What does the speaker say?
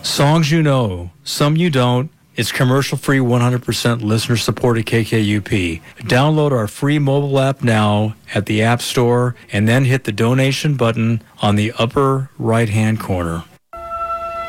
Songs you know, some you don't. It's commercial-free, 100% listener-supported KKUP. Download our free mobile app now at the App Store and then hit the donation button on the upper right-hand corner.